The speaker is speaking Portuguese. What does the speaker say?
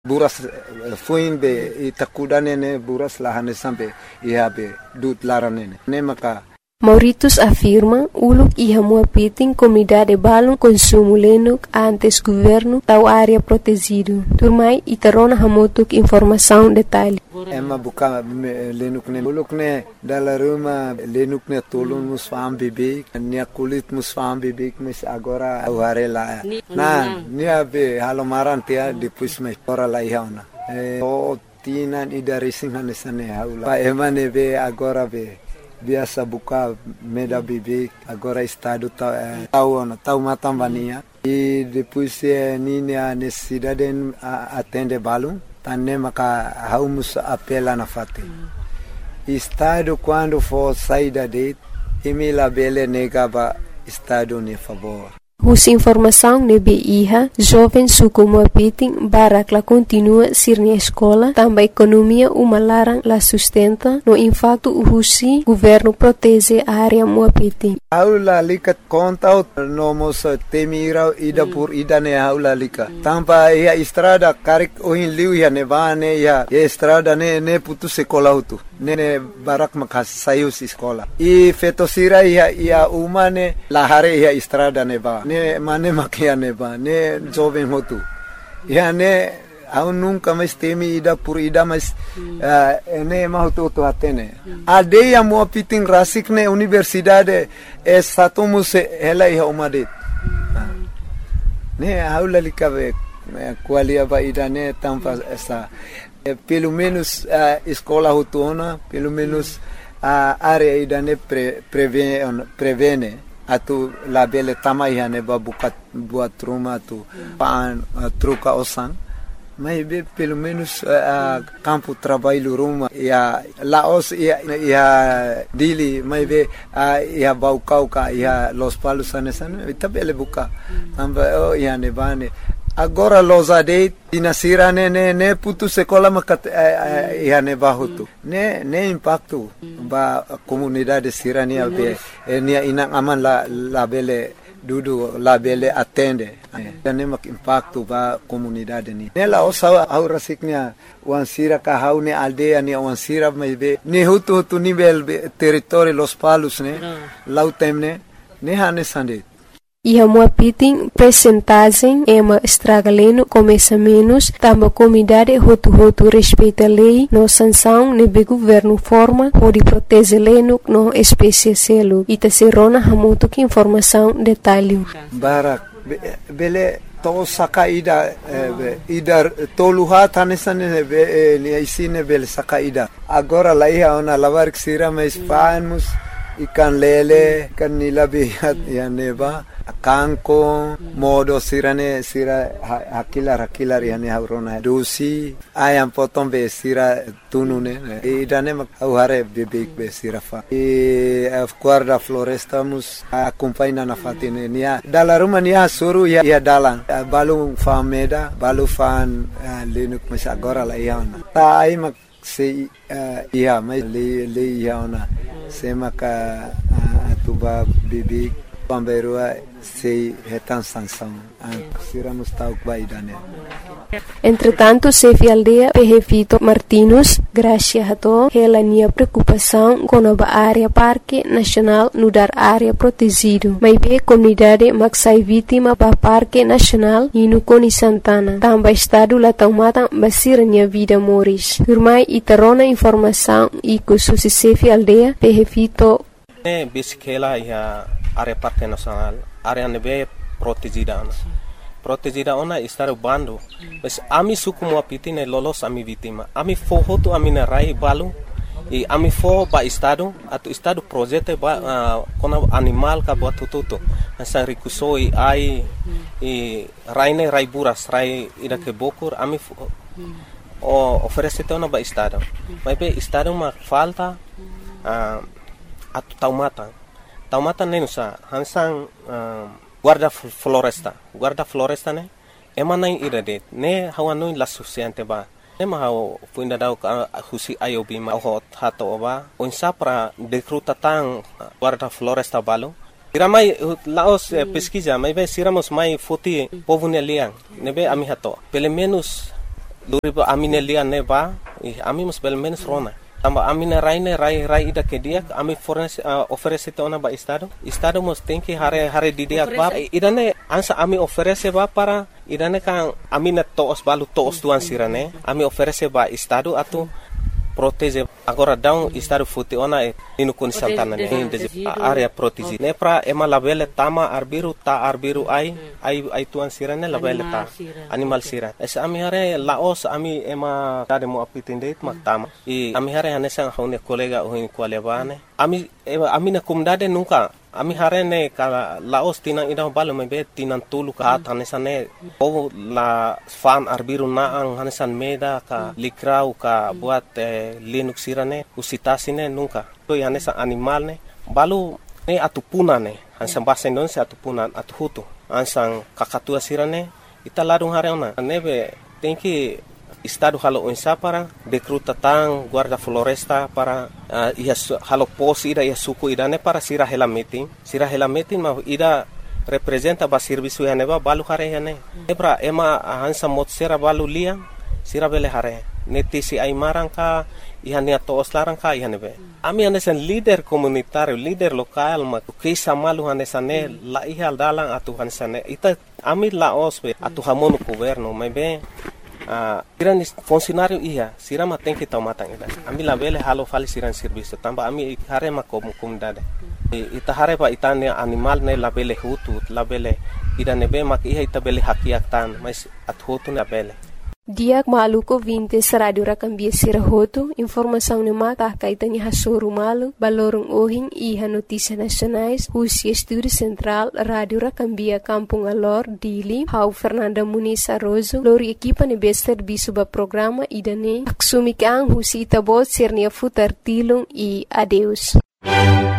Buras fuin be itakudane buras lahane sambe ihabe dut laranene. Ne maka Mauritius afirma uluk iha muapiting comunidade balon consumo lenuk antes governo tau área protegido. Turmai itarona hamotuk informação detalhe. Emma buka lenuk ne uluk ne dala ruma lenuk ne tolun musfam bibik nia kulit musfam bibik mis agora aware la. Na nia be halomaran tia depois me ora la ihauna. O tinan idarisin hanesane haula. Pa emane be agora be biasa buka meda bibik agora estado tau matambania e depois nini a necessidade atende balum tanne maka haumus apela na fate estado quando for saída de emila bele negaba estado ne favor. Hus informação nebe iha, jovem suku muapiting barak la continua sirni escola, também economia umalarang la sustenta, no impacto husi governo protege a área muapiting. Aula lika kontau nomos temira ida por ida ne aula lika. Tampa ia estrada karik ohin liu ia nevane ia estrada ne putu sekolah utu. Ne barak makas sayus sekolah. I fetosira ia umane lahare ia estrada neva. Ne mane makia neva. Ne jovem hotu. Ia ne au nunca mais temi ida por ida mas ne mahutu atene. Adeia muapiting rasik ne universidade satumus ela ia umadet. Ne aula likabe qualia ba ida ne tampa essa pelo menos escola hutuna, pelo menos a área ida ne prevene atu labele tamai ne babukat buat rumah tu pan truca osang. Mas pelo menos campo trabalho ruma ia laos ia dili mas ia baucauca ia los palos sanesan itabele buka tamba ia nevane agora los adeit dinasira ne putu sekolah makat ia nebahutu ne impacto ba comunidade sirania be nia inang aman la bele dudu labele atende ne mak impacto ba comunidade ni nela osa aurasiknya wansira ka haune aldea ni wansira mebe ne hutu nível território los palos ne lautemne ne hane sande Iha muapiting percentagem ema estragaleno começa menos, tamba comunidade hotu respeita lei, no sanção nebe governo forma, pode proteger leno no espécie selo, ita serona hamuto que informação detalhe. Barak, bele to saka ida toluha tanesane ni isine bele saka ida. Agora lá ia ona lavar que sira mais fanos ikan lele kan nilabi ya neba kanko modo sira hakilar yani haurona dusi ayam potong be sira tunune idane mak hare bebek be sira fa guarda floresta mus acompanha na fatine nia dala rumah nia suru ya dalan balu fameda balu fan lenuk mas agora la iana ta ai mak se ia mas le iana se maka atuba bebek Pamberua sei retan sanção siramos tau baidane. Entretanto, chefe aldeia Perrevito Martins, graças a to, ela nia preocupação com a área Parque Nacional no dar área protegido. Mas be comunidade maxai vítima para Parque Nacional e no Coni Santana. Também estado lá tomada basira nia vida moris. Turmai itarona informação e com o chefe aldeia Perrevito. Bisikela ia área Parque Nacional, área nebe protegida ona estar bando, mas ami suku muapiti ne lolos ami vítima, ami fohotu ami na rai balu, e ami fo ba estado, atu estado projeto ba kona animal ka buat tututu, nasa rikusoi ai e rai ne rai buras rai ida ke bokur ami oferece ona ba estado, mas be estado ma falta atu taumata nenusa hansang guarda floresta ne emana irade ne hawanu la suficiente ba ne ma haw puinda daw husi ayobi ma hot hato ba onsa para decruta tang guarda floresta balo iramai laos pesquisa mai be siramos mai foti povo ne liang ne be ami hato pelo menos luriba amine lia neba ami mas bel menos rona tamba amine rai ida ke dia ami oferece te ona ba estado mos tem que hare didia ba idane ansa ami oferece ba para idane kan amine toos balu toos tuan sirane ami oferece ba estado atu protege agora down estado fute ona inu kun santana ne area protege ne pra ema labele tama arbiru ai tuan sirane labele ta animal sira es ami hare laos ami ema tade mo apitinde mak tama ami hare hanesa hone kolega ohin kwalebane ami na kumdade nunca ami hare ne ka laos tinang ida balo mebe tinang tulu ka hanesane o la fan arbiru naang hanesan meda ka likrau ka buat linux sirane usitasine nunca to hanesa animal ne balu ne atupuna ne hansan bahasa Indonesia atupunan atuhutu hansan kakatua sirane ita larung hare ona nebe tenki estado halo onsa para decruta tang guarda floresta para halo pos ida suku idane para sira hela meeting ma ida representa ba serviço ya neba balu hare ya ne ebra ema hansa motsera balu lia sira bele hare netisi ai marangka ihania toos larangka ihanebe ami hanesan leader komunitario leader lokal ma kisa malu hanesane la ihal dalang atu hanesane ita ami laos be atu hamono governo mebe siran funcionário sira ma tem que tomar ida ami la bele halo fali siran serviço tamba ami hare ma comunidade ita hare ba itane animal ne la bele hutu la bele ida nebe ma ita bele hakiak tan mas at hutu na bele Diak maluko 20 Radio Rakambia Sirahoto, informação ne mata kaitan ha soru malu, balorong ohing iha notícia nacionais, Husi Estúdio Central, Radio Rakambia Kampung Alor, Dili, Hau Fernanda Muniz Arrozo, lori equipa ne bester bisuba programa idane, aksumikang Husi Itabot Sernia Futar Tilung e adeus.